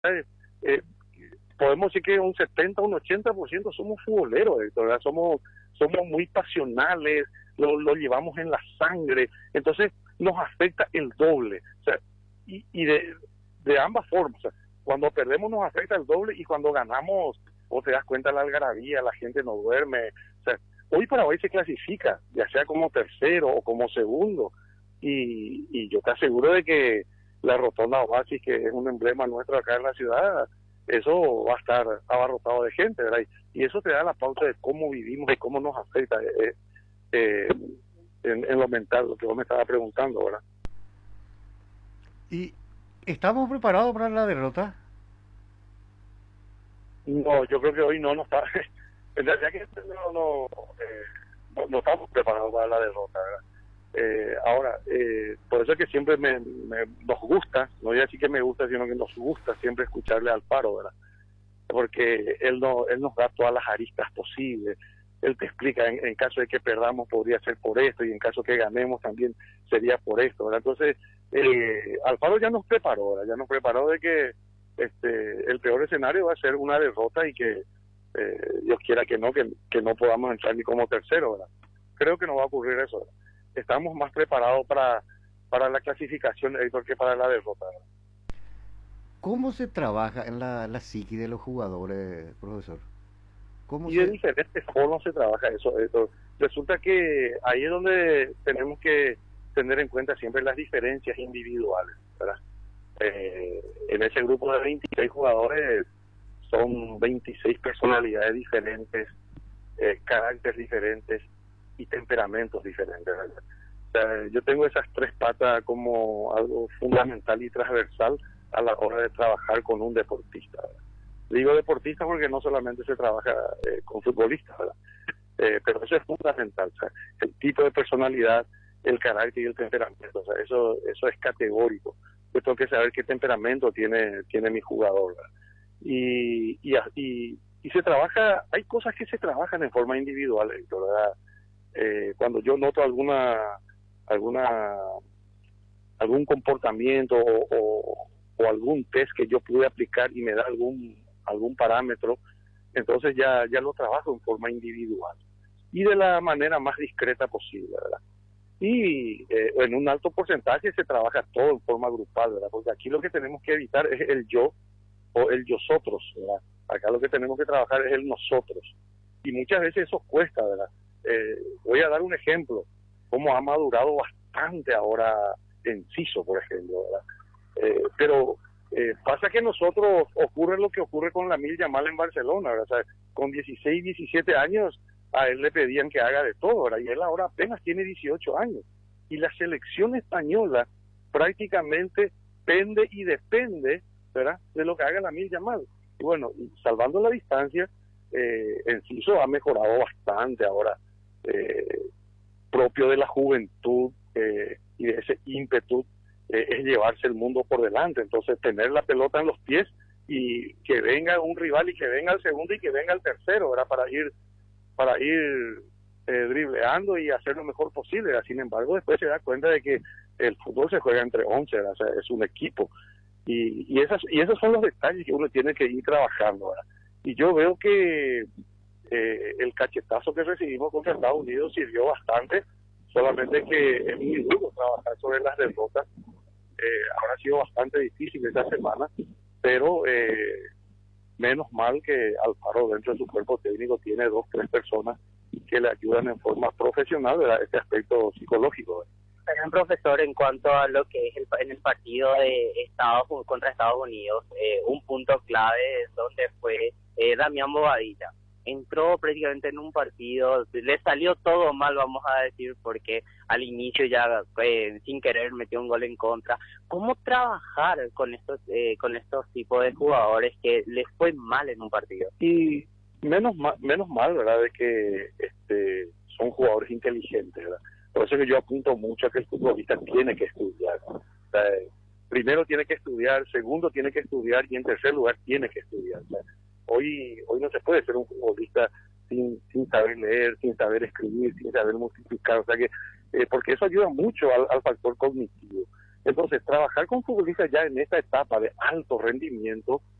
Eh, Podemos decir que un 70, un 80% somos futboleros, ¿verdad? Somos muy pasionales, lo llevamos en la sangre, entonces nos afecta el doble, o sea, y de ambas formas, o sea, cuando perdemos nos afecta el doble y cuando ganamos, vos te das cuenta de la algarabía, la gente no duerme, o sea, hoy Paraguay se clasifica, ya sea como tercero o como segundo, y yo te aseguro de que la Rotonda Oasis, que es un emblema nuestro acá en la ciudad, eso va a estar abarrotado de gente, ¿verdad? Y eso te da la pauta de cómo vivimos y cómo nos afecta eh, en lo mental, lo que vos me estabas preguntando, ¿verdad? ¿Y estamos preparados para la derrota? No, yo creo que hoy no está, en realidad que no estamos preparados para la derrota, ¿verdad? Ahora, por eso es que siempre nos gusta, no voy a decir que me gusta, sino que nos gusta siempre escucharle al Paro, ¿verdad? Porque él nos da todas las aristas posibles, él te explica en caso de que perdamos podría ser por esto y en caso que ganemos también sería por esto, ¿verdad? Entonces, Alfaro ya nos preparó, ¿verdad? Ya nos preparó de que el peor escenario va a ser una derrota y que Dios quiera que no podamos entrar ni como tercero, ¿verdad? Creo que no va a ocurrir eso, ¿verdad? Estamos más preparados para la clasificación, Héctor, que para la derrota, ¿verdad? ¿Cómo se trabaja en la psique de los jugadores, profesor? ¿Cómo Y de se... diferentes formas se trabaja eso. Resulta que ahí es donde tenemos que tener en cuenta siempre las diferencias individuales, ¿verdad? En ese grupo de 26 jugadores son 26 personalidades diferentes, caracteres diferentes y temperamentos diferentes, ¿verdad? O sea, yo tengo esas tres patas como algo fundamental y transversal a la hora de trabajar con un deportista, ¿verdad? Digo deportista porque no solamente se trabaja con futbolistas, ¿verdad? Pero eso es fundamental, o sea, el tipo de personalidad, el carácter y el temperamento, o sea, eso es categórico. Yo tengo que saber qué temperamento tiene mi jugador, ¿verdad? Y se trabaja, hay cosas que se trabajan en forma individual, ¿verdad? Cuando yo noto alguna algún comportamiento o algún test que yo pude aplicar y me da algún parámetro, entonces ya lo trabajo en forma individual y de la manera más discreta posible, ¿verdad? Y en un alto porcentaje se trabaja todo en forma grupal, ¿verdad? Porque aquí lo que tenemos que evitar es el yo o el nosotros, ¿verdad? Acá lo que tenemos que trabajar es el nosotros. Y muchas veces eso cuesta, ¿verdad? Voy a dar un ejemplo, cómo ha madurado bastante ahora Enciso, por ejemplo, ¿verdad? Pero pasa que nosotros ocurre lo que ocurre con Lamine Yamal en Barcelona, ¿verdad? O sea, con 16, 17 años a él le pedían que haga de todo, ¿verdad? Y él ahora apenas tiene 18 años. Y la selección española prácticamente pende y depende, ¿verdad?, de lo que haga Lamine Yamal. Y bueno, salvando la distancia, Enciso ha mejorado bastante ahora, eh, propio de la juventud y de ese ímpetu, es llevarse el mundo por delante. Entonces, tener la pelota en los pies y que venga un rival y que venga el segundo y que venga el tercero, ¿verdad?, para ir dribleando y hacer lo mejor posible. Sin embargo, después se da cuenta de que el fútbol se juega entre 11, ¿verdad? O sea, es un equipo. Y esos son los detalles que uno tiene que ir trabajando, ¿verdad? Y yo veo que el cachetazo que recibimos contra Estados Unidos sirvió bastante, solamente que es muy duro trabajar sobre las derrotas. Ahora ha sido bastante difícil esta semana, pero menos mal que Alfaro dentro de su cuerpo técnico tiene 2, 3 personas que le ayudan en forma profesional, ¿verdad?, este aspecto psicológico, ¿verdad? También, profesor, en cuanto a lo que es en el partido de Estados contra Estados Unidos, un punto clave es donde fue Damián Bobadilla. Entró prácticamente en un partido, le salió todo mal, vamos a decir, porque al inicio ya sin querer metió un gol en contra. ¿Cómo trabajar con estos tipos de jugadores que les fue mal en un partido? Y menos mal, ¿verdad?, de que son jugadores inteligentes, ¿verdad? Por eso que yo apunto mucho a que el futbolista tiene que estudiar, ¿no? O sea, primero tiene que estudiar, segundo tiene que estudiar y en tercer lugar tiene que estudiar. O sea, hoy no se puede ser un futbolista sin saber leer, sin saber escribir, sin saber multiplicar, o sea que porque eso ayuda mucho al factor cognitivo. Entonces, trabajar con futbolistas ya en esta etapa de alto rendimiento